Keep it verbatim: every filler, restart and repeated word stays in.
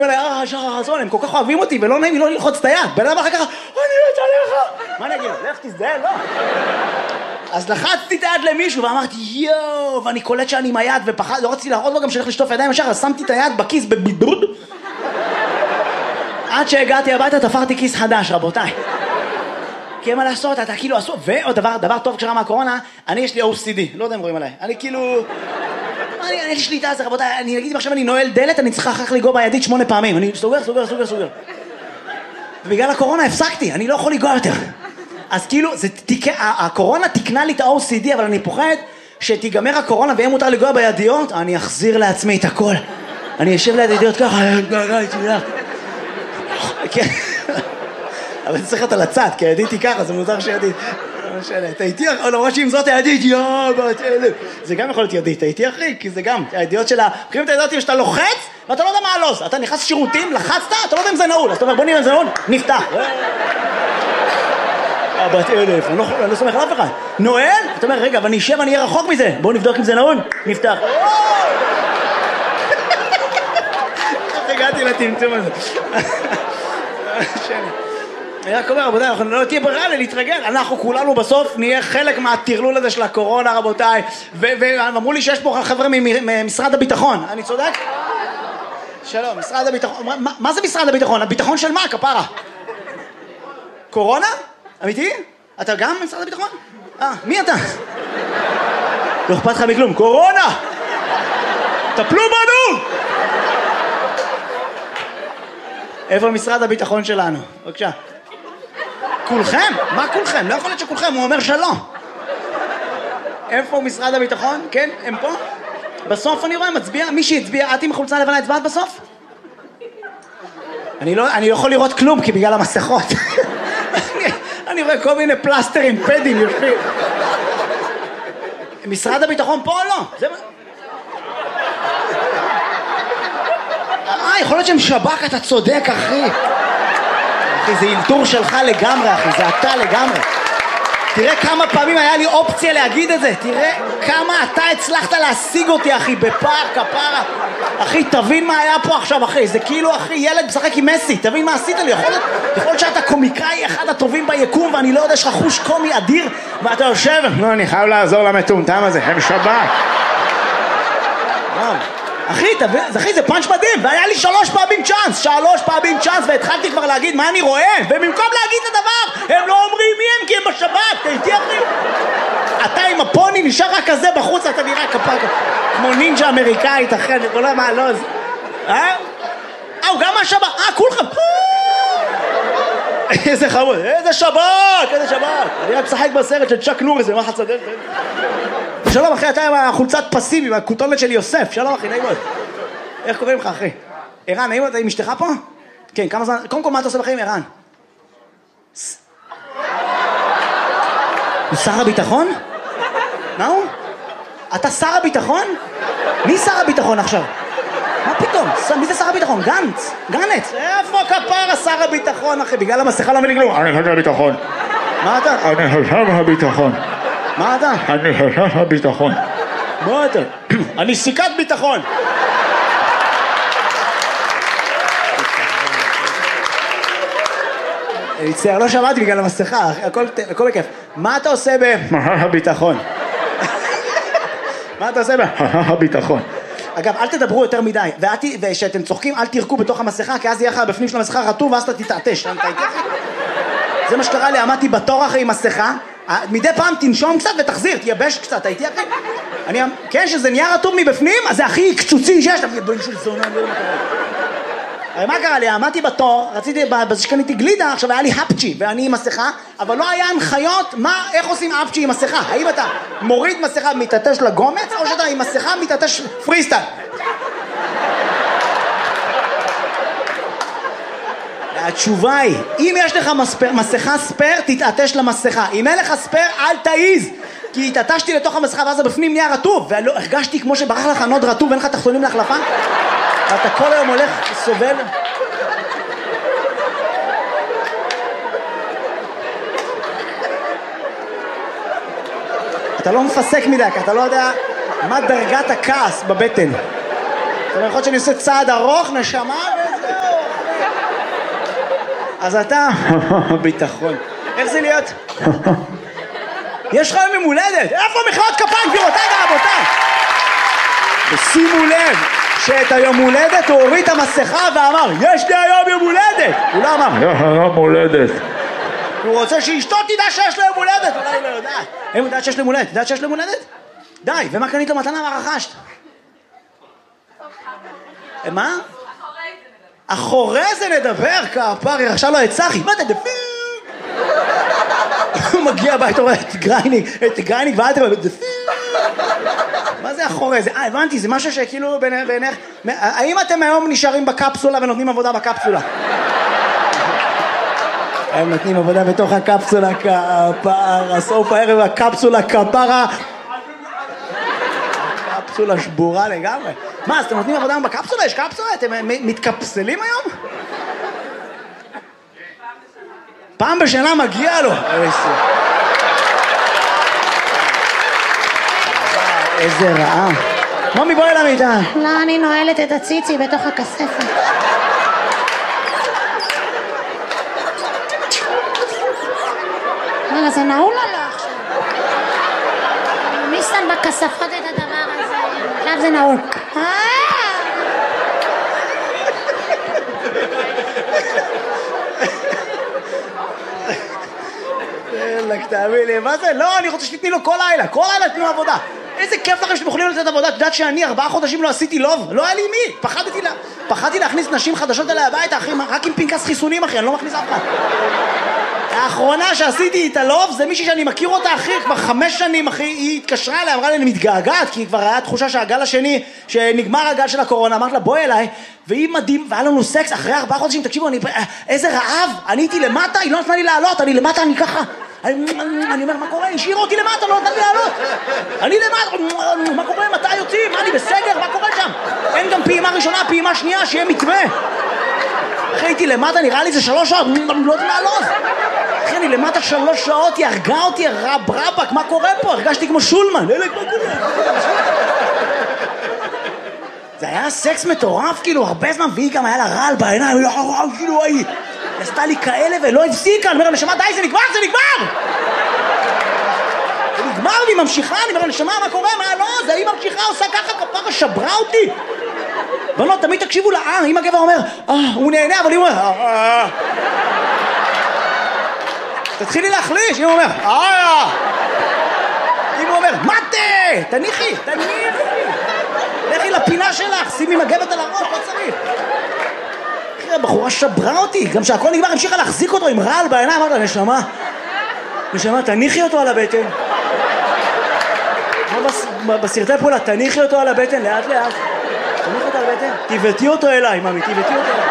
אה, שחר, הם כל כך אוהבים אותי ולא נעים לי לא ללחוץ את היד. בן אדם אחר כך, אני מת עליך. מה אני אגיד? לך תזדהן, לא. אז לחצתי את היד למישהו ואמרתי, יואו, ואני קולט שאני עם היד ופחד, לא רציתי להראות לו גם שהלך לשטוף ידיים ישר, אז שמתי את היד בכיס בבידוד. עד שהגעתי הביתה תפרתי כיס חדש, רבותיי. כי מה לעשות, אתה כאילו עשו, ועוד דבר, דבר טוב כשרה מהקורונה, אני יש לי או סי די, לא יודע אם רואים עליי. אני כאילו... אני, אני יש לי שליטה, רבותיי, אני אגיד אם עכשיו אני נועל דלת, אני צריכה אחר כך לגוע בידית שמונה פעמים. אני סוגר, סוגר, סוגר, סוגר. ובגלל הקורונה הפסקתי, אני לא יכול לגוע יותר. אז כאילו, זה תיק... הקורונה תקנה לי את ה-או סי די, אבל אני פוחד שתיגמר הקורונה ויהיה מותר לגוע בידיות, אני אחזיר לעצמי את הכל. אני אשב ליד ידיות ככה, כן. אבל אני צריך את על הצד, כי הידית היא ככה, זה מוזר שידית. אתה איתי, למרות שאם זאת הידית, יואו, זה גם יכול להיות ידית, אתה איתי אחי, כי זה גם, הידיעות שלה, בחירים את הידיעות שאתה לוחץ, ואתה לא יודע מה הלו"ז, אתה נכנס שירותים, לחצת, אתה לא יודע אם זה נעול, אז אתה אומר, בוא נראה אם זה נעול, נפתח. בת אלף, אני לא סומך על אף אחד. נועל, אתה אומר, רגע, אבל אני אשב, אני אהיה רחוק מזה, בוא נבדוק אם זה נעול, נפתח. הגעתי לטמטום הזה. אני רק אומר, רבותיי, אנחנו לא תהיה ברירה להתרגל, אנחנו כולנו בסוף נהיה חלק מהטרלול הזה של הקורונה, רבותיי, ואמרו לי שיש פה חבר'ה ממשרד הביטחון, אני צודק? שלום, משרד הביטחון, מה זה משרד הביטחון? הביטחון של מה, כפרה? קורונה? אמיתי? אתה גם ממשרד הביטחון? אה, מי אתה? לא אכפת לך מכלום, קורונה! טפלו בנו! איפה משרד הביטחון שלנו? בבקשה. כולכם? מה כולכם? לא יכול להיות שכולכם, הוא אומר שלום. איפה משרד הביטחון? כן, הם פה? בסוף אני רואה, מצביע, מי שהצביע, את עם החולצה לבנה הצבעת בסוף? אני לא, אני לא יכול לראות כלום, כי בגלל המסכות. אני, אני רואה כל מיני פלסטרים, פדים, יושבים. משרד הביטחון פה או לא? זה... אה, יכול להיות שהם שב"כ, אתה צודק, אחי. אחי, זה אילתור שלך לגמרי, אחי, זה אתה לגמרי. תראה כמה פעמים היה לי אופציה להגיד את זה. תראה כמה אתה הצלחת להשיג אותי, אחי, בפער, כפרה. אחי, תבין מה היה פה עכשיו, אחי. זה כאילו, אחי, ילד משחק עם מסי. תבין מה עשית לי. יכול להיות, יכול להיות שאתה קומיקאי אחד הטובים ביקום, ואני לא יודע שיש לך חוש קומי אדיר, ואתה יושב, לא, אני חייב לעזור למטומטם הזה, הם שב"כ. אחי, אחי, זה פאנץ' מדהים, והיה לי שלוש פעמים צ'אנס, שלוש פעמים צ'אנס, והתחלתי כבר להגיד מה אני רואה, ובמקום להגיד את הדבר, הם לא אומרים מי הם, כי הם בשב"כ, תהייתי אחי. אתה עם הפוני נשאר רק כזה בחוץ, אתה נראה כפה, כמו נינג'ה אמריקאית, אחי, אני לא יודע מה, לא, זה... אה? אה, הוא גם מהשב"כ, אה, כולכם. איזה חמוד, איזה שב"כ, איזה שב"כ. אני רק משחק בסרט של צ'אק נוריס, זה מה חצדל, שלום אחי, אתה עם החולצת פסיבי, עם הכותונת של יוסף. שלום אחי, נעים מאוד. איך קוראים לך אחי? ערן, נעים מאוד, אתה עם אשתך פה? כן, כמה זמן... קודם כל, מה אתה עושה בחיים, ערן? הוא שר הביטחון? מה הוא? אתה שר הביטחון? מי שר הביטחון עכשיו? מה פתאום? מי זה שר הביטחון? גנץ? גנץ? איפה כפרה שר הביטחון אחי? בגלל המסכה לא מבין כלום. אני חושב הביטחון. מה אתה? אני חושב הביטחון. מה אתה? אני חושב הביטחון. מה אתה? אני סיכת ביטחון. אני מצטער, לא שמעתי בגלל המסכה, הכל בכיף. מה אתה עושה ב... הביטחון. מה אתה עושה ב... הביטחון. אגב, אל תדברו יותר מדי, ושאתם צוחקים, אל תירקו בתוך המסכה, כי אז יהיה לך בפנים של המסכה רטוב, ואז אתה תתעטש. זה מה שקרה לי, עמדתי בתור אחרי עם מסכה, מדי פעם תנשום קצת ותחזיר, תייבש קצת, הייתי אחי. אני, כן, שזה נהיה רטוב מבפנים, אז זה הכי קצוצי שיש, בואי של זונה, לא יודע. הרי מה קרה לי? עמדתי בתור, רציתי, בזה שקניתי גלידה, עכשיו היה לי הפצ'י, ואני עם מסכה, אבל לא היה הנחיות, מה, איך עושים הפצ'י עם מסכה? האם אתה מוריד מסכה מתעטש לגומץ, או שאתה עם מסכה מתעטש פריסטייל? התשובה היא, אם יש לך מספר, מסכה ספר, תתעטש למסכה. אם אין לך ספר, אל תעיז. כי התעטשתי לתוך המסכה, ואז בפנים נהיה רטוב, והרגשתי כמו שברח לך נוד רטוב, ואין לך תחתונים להחלפה. ואתה כל היום הולך, סובל. אתה לא מפסק מדי, כי אתה לא יודע מה דרגת הכעס בבטן. זאת אומרת, יכול להיות שאני עושה צעד ארוך, נשמה, וזה... אז אתה... ביטחון. איך זה להיות? יש לך יום הולדת. איפה מחיאות כפיים, גבירותיי ורבותיי? ושימו לב שאת היום הולדת הוא הוריד את המסכה ואמר, יש לי היום יום הולדת. הוא לא אמר, יום הולדת. הוא רוצה שאשתו תדע שיש לו יום הולדת. אולי לא יודעת. הם יודעת שיש לו יום הולדת. יודעת שיש לו יום הולדת? די, ומה קנית לו מתנה ורכשת? מה? אחורי זה נדבר, כפרי, עכשיו לא את צחי. מה אתה דפיר? הוא מגיע הביתה, הוא רואה את גרייניק, את גרייניק ואל תראה, דפיר. מה זה אחורי זה? אה, הבנתי, זה משהו שכאילו בעיניך... האם אתם היום נשארים בקפסולה ונותנים עבודה בקפסולה? הם נותנים עבודה בתוך הקפסולה, כפרה, סוף הערב הקפסולה, כפרה. קפסולה שבורה לגמרי. מה, אז אתם נותנים עבודה בקפסולה? יש קפסולה? אתם מתקפסלים היום? פעם בשנה מגיע לו. איזה רעה. מומי, בואי למיטה. לא, אני נועלת את הציצי בתוך הכספת. רגע, זה נעול או לא עכשיו? מי שם בכספות את הדבר הזה? עכשיו זה נעול. אלק, תאמין לי, מה זה? לא, אני רוצה שתתני לו כל לילה, כל לילה תתנו עבודה. איזה כיף לכם שאתם יכולים לתת עבודה. את יודעת שאני ארבעה חודשים לא עשיתי לוב? לא היה לי מי. פחדתי, לה... פחדתי להכניס נשים חדשות אליי הביתה, אחי, רק עם פנקס חיסונים, אחי, אני לא מכניס אף אחד. האחרונה שעשיתי את הלוב זה מישהי שאני מכיר אותה, אחי, כבר חמש שנים, אחי, היא התקשרה אליי, אמרה לי, אני מתגעגעת, כי כבר היה תחושה שהגל השני, שנגמר הגל של הקורונה, אמרת לה, בואי אליי, והיא מדהים, והיה לנו סקס אחרי ארבעה חודשים, תקשיבו, אני... איזה רעב, אני הייתי למטה, היא לא נתנה לי לעלות, אני למטה, אני ככה, אני, אני אומר, מה קורה? השאיר אותי למטה, לא נתן לי לעלות. אני למטה, מה קורה? מתי יוצאים? מה, אני בסגר? מה קורה שם? אין גם פעימה ראשונה, פעימה שנייה, שיהיה מתווה. אחי, הייתי למטה, נראה לי זה שלוש שעות, אני לא יודע לעלות. אחי, אני למטה שלוש שעות, היא הרגה אותי, רב רבק, מה קורה פה? הרגשתי כמו שולמן. אלק, מה קורה? זה היה סקס מטורף, כאילו, הרבה זמן, והיא גם היה לה רעל בעיניים, כאילו, היא עשתה לי כאלה ולא הפסיקה, אני אומר, נשמה, די, זה נגמר, זה נגמר! זה נגמר, והיא ממשיכה, אני אומר, נשמה, מה קורה? מה, לא, זה היא ממשיכה, עושה ככה, כפרה, שברה אותי. בנות, תמיד תקשיבו לה, אה, אם הגבר אומר, אה, הוא נהנה, אבל היא אומר, אה, אה. תתחילי להחליש, אם הוא אומר, אה, אם הוא אומר, מתה, תניחי, תניחי. לכי לפינה שלך, שימי מגבת על הראש, לא צריך. הבחורה שברה אותי, גם שהכל נגמר, המשיכה להחזיק אותו עם רעל בעיניים, אמרת לה, נשמה, נשמה, תניחי אותו על הבטן. בסרטי פעולה, תניחי אותו על הבטן, לאט לאט. תניחי אותו על הבטן, תיבטי אותו אליי, ממי, תיבטי אותו אליי.